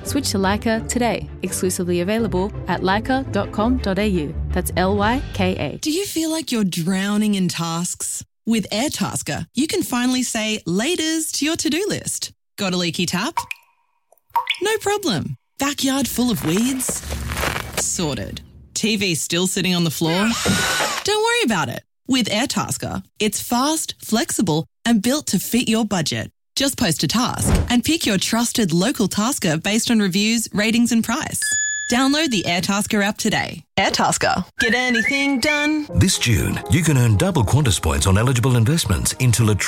Switch to Leica today. Exclusively available at leica.com.au. That's Lyka. Do you feel like you're drowning in tasks? With Airtasker, you can finally say laters to your to-do list. Got a leaky tap? No problem. Backyard full of weeds? Sorted. TV still sitting on the floor? Don't worry about it. With Airtasker, it's fast, flexible, and built to fit your budget. Just post a task and pick your trusted local tasker based on reviews, ratings, and price. Download the Airtasker app today. Airtasker. Get anything done. This June, you can earn double Qantas points on eligible investments into Latrobe